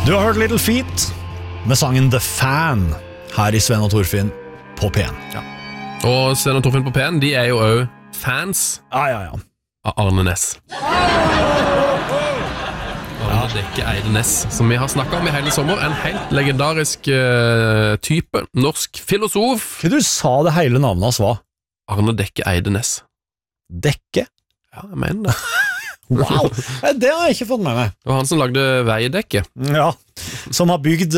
Du har hørt Little Feet med sangen The Fan her i Sven og Torfinn på P1. Ja. Og Sven og Torfinn på P1, de er jo også fans Ja. av Arne Næss. Arne Dekke Eide Næss, som vi har snakket om i hele sommer. En helt legendarisk type, norsk filosof. Hva du sa det hele navnet hans var? Arne Dekke Eide Næss. Dekke? Ja, jeg mener det. Wow, det har jeg ikke fått med meg. Det var han som lagde Veidekke. Ja, som har bygd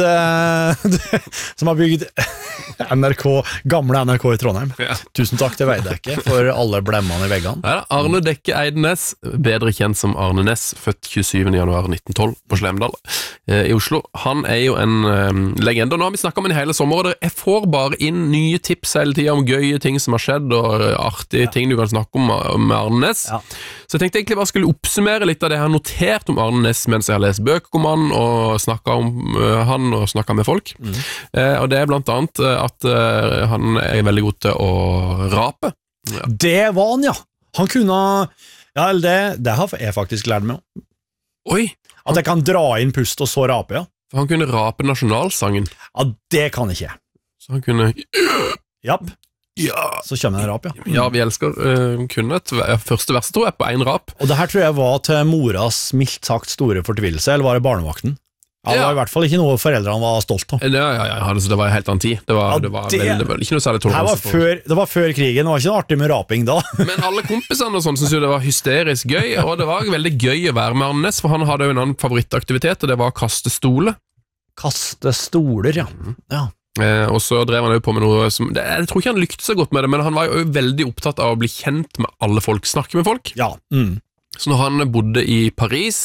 NRK, gamle NRK i Trondheim. Ja. Tusen takk til Veidekke for alle blemmene i veggene. Ja, Arne Dekke Eide Næss, bedre kjent som Arne Næss, født 27. januar 1912 på Slemdal i Oslo. Han er jo en legende, og nå har vi snakket om han i hele sommer, og jeg får bare inn nye tips hele tiden om gøye ting som har skjedd, og artige ting du kan snakke om med Arne Næss. Ja. Så jeg tenkte egentlig bare skulle oppsummere litt av det jeg har notert om Arne Næss mens jeg har lest bøker om han, og snakket om han, og snakket med folk. Og det er blant annet at han er veldig god til å rape. Ja. Det var han, ja. Han kunne... Ja, det har jeg faktisk lært meg om. Oi! At jeg kan dra inn pust og så rape, ja. For han kunne rape nasjonalsangen. Ja, det kan ikke jeg. Så han kunne... Japp. Ja. Så kommer en rap, ja. Ja, vi elsker kunne et første vers, tror jeg, på en rap. Og det her tror jeg var til moras mildt sagt store fortvilelse, eller var det barnevakten? Ja, det var i hvert fall ikke noe foreldrene var stolt av. Ja, altså, det var helt annen tid. Det var ikke noe særlig toleranse. Det var før krigen, det var ikke noe artig med raping da. Men alle kompisene og sånn synes jo det var hysterisk gøy, og det var veldig gøy å være med Arne Næss, for han hadde jo en annen favorittaktivitet, og det var å kaste stole. Kaste stoler, ja. Ja. Og så drev han jo på med noe som jeg tror ikke han lyktes så godt med det, men han var jo veldig opptatt av å bli kjent med alle folk, snakke med folk. Ja. Så når han bodde i Paris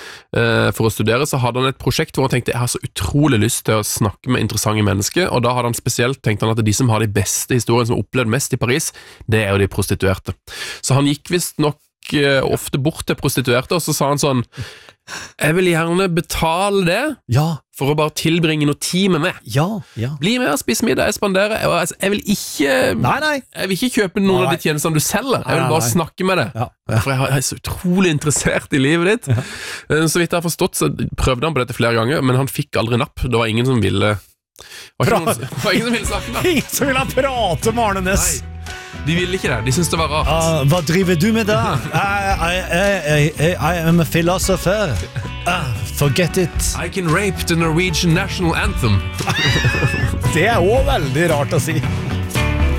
for å studere, så hadde han et prosjekt hvor han tenkte jeg har så utrolig lyst til å snakke med interessante mennesker, og da hadde han spesielt tenkt han at de som har de beste historiene som har opplevd mest i Paris, det er jo de prostituerte. Så han gikk vist nok ofte bort til prostituerte, og så sa han sånn jeg vil gjerne betale det for å bare tilbringe noe tid med meg. Bli med og spise middag, jeg spanderer. Jeg vil ikke Jeg vil ikke kjøpe noen av de tjenestene du selger. Jeg vil bare snakke med deg. For jeg er så utrolig interessert i livet ditt. Så vidt jeg har forstått, så prøvde han på dette flere ganger, men han fikk aldri napp. Det var ingen som ville snakke med. Ingen som ville prate med Arne Næss. De ville ikke det, de syntes det var rart. Hva driver du med da? I am a philosopher. Forget it. I can rape the Norwegian national anthem. Det er også veldig rart å si.